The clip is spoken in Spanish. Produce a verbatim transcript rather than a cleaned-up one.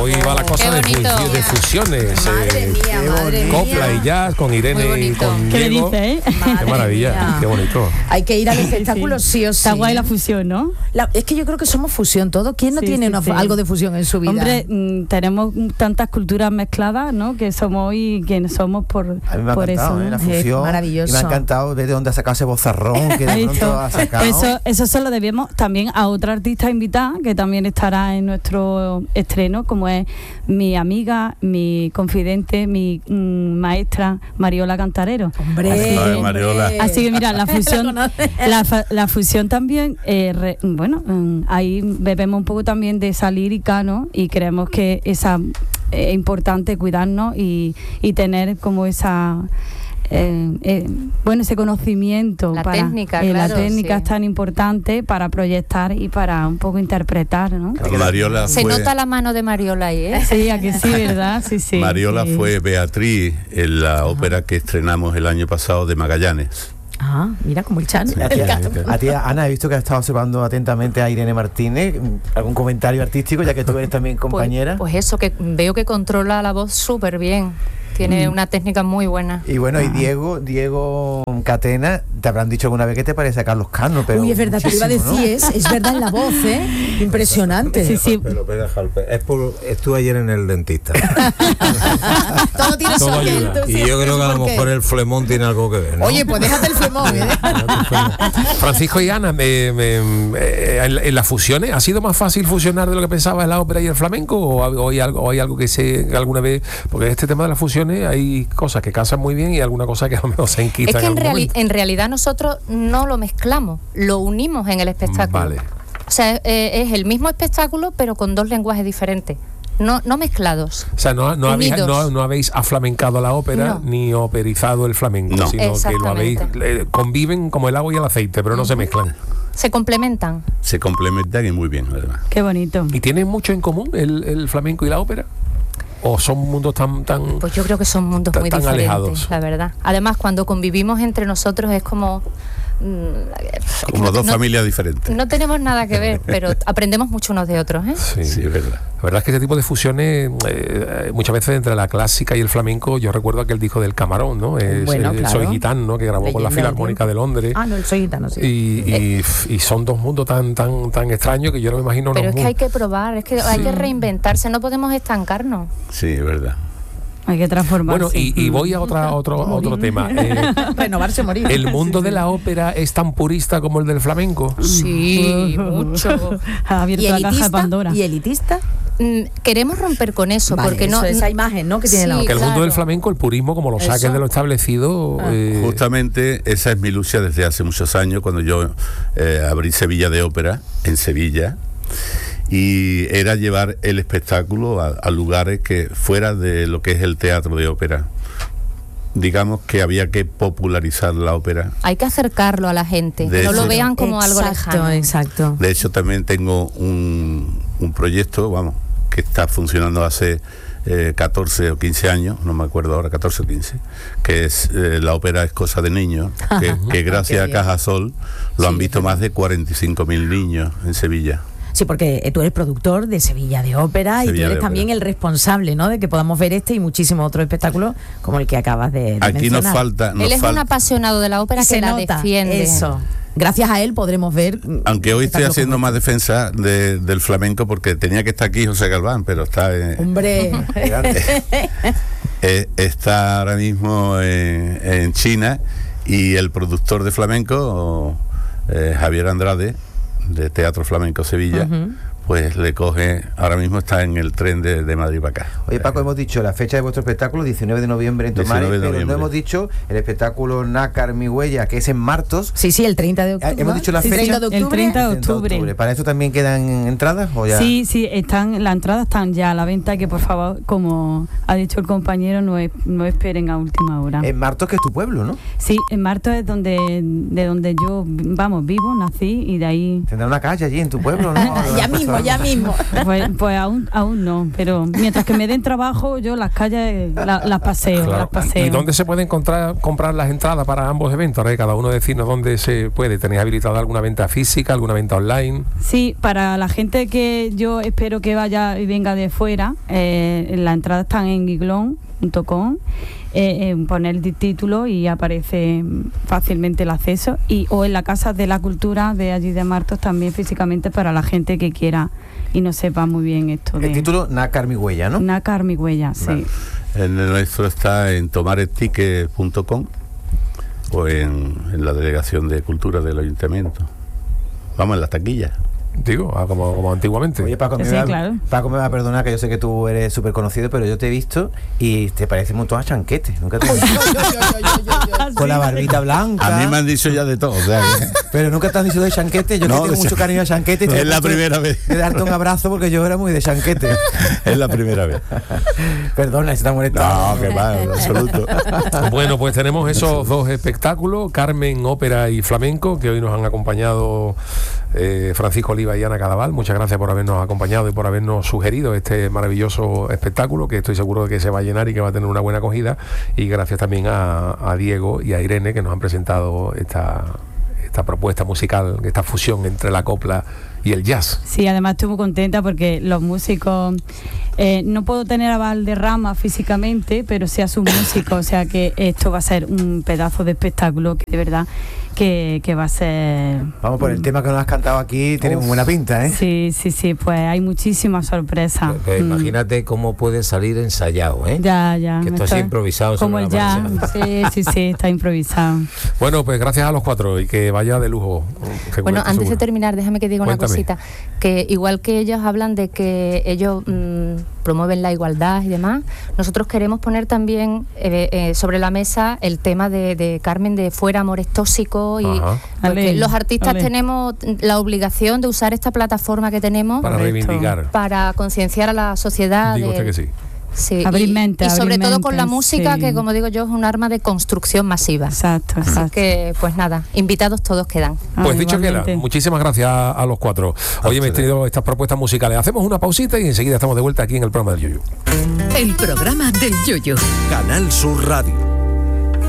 hoy va la cosa de, fu- de fusiones. Madre eh, mía, madre copla mía. y jazz con Irene y con ¿Qué le Diego. dice, eh? Qué maravilla, mía. qué bonito. Hay que ir al espectáculo sí, sí o sí. Está guay la fusión, ¿no? La, es que yo creo que somos fusión todos. ¿Quién no Sí, tiene sí, una, sí. algo de fusión en su vida? Hombre, mm, tenemos tantas culturas mezcladas, ¿no? Que somos hoy quienes somos por, A mí me ha por encantado, eso. ¿eh? ¿no? La fusión. maravilloso. Y me ha encantado ver de dónde ha sacado ese bozarrón que de Ahí pronto está. ha sacado. Eso, eso se lo debemos también a otra artista invitada que también estará en nuestro estreno, como es mi amiga, mi confidente, mi mm, maestra Mariola Cantarero. Hombre, Ay, Mariola. Así que mira, la fusión, La conoces. la, fa- la fusión también, eh, re- bueno, mm, ahí bebemos un poco también de esa lírica, ¿no? Y creemos que esa es importante cuidarnos y, y tener como esa eh, eh, bueno, ese conocimiento La para técnica, eh, claro, la técnica sí. es tan importante para proyectar y para un poco interpretar, ¿no? Mariola Se fue, nota la mano de Mariola ahí, ¿eh? Sí, aquí sí, ¿verdad? Sí, sí. Mariola sí. fue Beatriz en la ópera que estrenamos el año pasado de Magallanes. Ah, mira como el Chan. A ti, a ti, Ana, he visto que has estado observando atentamente a Irene Martínez. ¿Algún comentario artístico, ya que tú eres también compañera? Pues, pues eso, que veo que controla la voz súper bien. Tiene Mm. una técnica muy buena. Y bueno, y Diego, Diego Catena, te habrán dicho alguna vez que te parece a Carlos Cano, pero Uy, es verdad, te lo iba a muchísimo, decir, ¿no? es, es verdad en la voz, ¿eh? Impresionante. Sí, sí. Pero, pero, Jalpe, es por, estuve ayer en el dentista. Todo tiene su Todo aquel, ayuda. tú Y sí, yo creo que a lo ¿por qué? mejor el flemón tiene algo que ver, ¿no? Oye, pues déjate el flemón, ¿eh? Francisco y Ana, me- me- eh, en, en las fusiones, ¿ha sido más fácil fusionar de lo que pensaba en la ópera y el flamenco? ¿O, ha- o hay, algo, o hay algo que se que alguna vez? Porque en este tema de las fusiones hay cosas que casan muy bien y alguna cosa que a lo mejor se enquistan. Es que en, algún reali- momento. en realidad nosotros no lo mezclamos, lo unimos en el espectáculo. Vale. O sea, eh, es el mismo espectáculo, pero con dos lenguajes diferentes. No, no mezclados. O sea, no, no, habéis, Unidos. no, no habéis aflamencado la ópera No. ni operizado el flamenco, No. sino que lo habéis Exactamente. eh, conviven como el agua y el aceite, pero no se mezclan. Se complementan. Se complementan y muy bien, además. Qué bonito. ¿Y tienen mucho en común el, el flamenco y la ópera? ¿O son mundos tan tan Pues yo creo que son mundos Tan- muy tan diferentes, alejados. la verdad. Además, cuando convivimos entre nosotros es como... mm, Como no- dos no- familias diferentes. No tenemos nada que ver, pero aprendemos mucho unos de otros, ¿eh? Sí. Sí, es verdad. La verdad es que este tipo de fusiones, eh, muchas veces entre la clásica y el flamenco, yo recuerdo aquel disco del Camarón, ¿no? Es, Bueno, eh, claro. Soy Gitano, ¿no? Que grabó con la Leyenda del Filarmónica tiempo. de Londres. Ah, no, el soy gitano, sí. Y, y, y son dos mundos tan tan tan extraños que yo no me imagino Pero unos es que hay mundos. que probar, es que hay que reinventarse, no podemos estancarnos. Sí, es verdad. Hay que transformarse. Bueno, y, y voy a otra, otro, a otro tema. Eh, Renovarse o morir. ¿El mundo de la ópera es tan purista como el del flamenco? Sí, mucho. Ha abierto ¿Y la caja de elitista? Pandora. ¿Y elitista? Mm, Queremos romper con eso, Vale, porque no... eso, esa imagen, ¿no? Que tiene la Sí, Que el ópera. mundo del claro. flamenco, el purismo, como lo saques Eso. de lo establecido. eh, Justamente esa es mi lucha desde hace muchos años, cuando yo eh, abrí Sevilla de Ópera, en Sevilla, y era llevar el espectáculo a, a lugares que fuera de lo que es el teatro de ópera. Digamos que había que popularizar la ópera. Hay que acercarlo a la gente, De que no lo hecho- vean como algo Exacto, lejano. exacto. De hecho, también tengo un, un proyecto, vamos, que está funcionando hace eh, catorce o quince años, no me acuerdo ahora, catorce o quince, que es eh, la ópera Es cosa de niños, que, que gracias a bien. Cajasol lo han visto más de cuarenta y cinco mil niños en Sevilla. Sí, porque eh, tú eres productor de Sevilla de Ópera y tú Sevilla eres de también Ópera. el responsable, ¿no? De que podamos ver este y muchísimos otros espectáculos como el que acabas de, de Aquí nos mencionar. falta, nos Él es un falta, apasionado de la ópera Y que se la nota defiende. eso. Gracias a él podremos ver. aunque hoy estoy espectáculos haciendo como más defensa de- del flamenco porque tenía que estar aquí José Galván, pero está en, este. Hombre. eh, está ahora mismo en, en China, y el productor de flamenco, eh, Javier Andrade, de Teatro Flamenco Sevilla, Ujú. pues le coge, ahora mismo está en el tren de, de Madrid para acá. Oye, Paco, hemos dicho la fecha de vuestro espectáculo, diecinueve de noviembre en Tomares, diecinueve de pero no noviembre. hemos dicho el espectáculo Nácar Mi Huella, que es en Martos. Sí, sí, el treinta de octubre. Eh, hemos dicho la Sí, fecha. treinta de octubre. El treinta de treinta de octubre. ¿Para esto también quedan entradas o ya? Sí, sí, están, las entradas están ya a la venta, que por favor, como ha dicho el compañero, no, es- no esperen a última hora. En Martos, que es tu pueblo, ¿no? Sí, en Martos es donde, de donde yo, vamos, vivo, nací y de ahí... Tendrá una calle allí en tu pueblo, ¿no? Ya mismo, mismo, ya mismo. Pues, pues aún, aún no, pero mientras que me den trabajo, yo las calles la- las paseo, Claro. las paseo. ¿Y dónde se puede encontrar comprar las entradas para ambos eventos? Ahora que cada uno decirnos dónde se puede. ¿Tenéis habilitada alguna venta física, alguna venta online? Sí, para la gente que yo espero que vaya y venga de fuera, eh, las entradas están en giglón punto com, eh, eh, poner el título y aparece fácilmente el acceso, y o en la Casa de la Cultura de allí de Martos también físicamente para la gente que quiera y no sepa muy bien esto de El título, Nácar mi huella, ¿no? Nácar mi huella, sí. Vale. El nuestro está en tomareticket punto com o en, en la Delegación de Cultura del Ayuntamiento. Vamos, en las taquillas. Digo, ah, como, como antiguamente. Oye, Paco, me Sí, va, claro. Paco me va a perdonar, que yo sé que tú eres súper conocido, pero yo te he visto y te parece un montón a Chanquete. Nunca te he visto. Con la barbita blanca. A mí me han dicho ya de todo. O sea, que- Pero nunca te han dicho de Chanquete. Yo No, que tengo de mucho Chan- cariño a Chanquete. y estoy Es la a punto de- primera vez. De darte un abrazo porque yo era muy de Chanquete. es la primera vez. Perdona, si te ha molestado. No, que va, en absoluto. Bueno, pues tenemos esos dos espectáculos, Carmen, ópera y flamenco, que hoy nos han acompañado eh, Francisco Oliva y Ana Cadaval. Muchas gracias por habernos acompañado y por habernos sugerido este maravilloso espectáculo, que estoy seguro de que se va a llenar y que va a tener una buena acogida. Y gracias también a, a Diego y a Irene, que nos han presentado esta, esta propuesta musical, esta fusión entre la copla y el jazz. Sí, además estoy muy contenta porque los músicos, eh, no puedo tener a Valderrama físicamente, pero sí a sus músicos, o sea que esto va a ser un pedazo de espectáculo que de verdad que, que va a ser... Vamos, por el tema que nos has cantado aquí, tiene muy buena pinta, ¿eh? Sí, sí, sí, pues hay muchísimas sorpresas. Que Mm. imagínate cómo puede salir ensayado, ¿eh? Ya, ya. Que esto está- es improvisado Como sobre el la jazz, marcha. sí, sí, sí, está improvisado. Bueno, pues gracias a los cuatro y que vaya de lujo. seguro, Bueno, antes seguro. de terminar, déjame que diga una Cuéntame. cosita, que igual que ellos hablan de que ellos mm, promueven la igualdad y demás, nosotros queremos poner también eh, eh, sobre la mesa el tema de, de Carmen de fuera amores tóxicos, y Ajá. porque Ale, los artistas ale. tenemos la obligación de usar esta plataforma que tenemos Para Correcto. reivindicar. para concienciar a la sociedad. Digo de- usted que sí. Sí, Abrir y, mente, y sobre abrir todo con la mente, música, sí. que como digo yo es un arma de construcción masiva. Exacto, Así exacto. que, pues nada, invitados todos quedan. Pues Ah, dicho queda, igualmente. muchísimas gracias a, a los cuatro. Hoy hemos tenido estas propuestas musicales. Hacemos una pausita y enseguida estamos de vuelta aquí en el programa del Yuyu. El programa del Yoyo. Canal Sur Radio.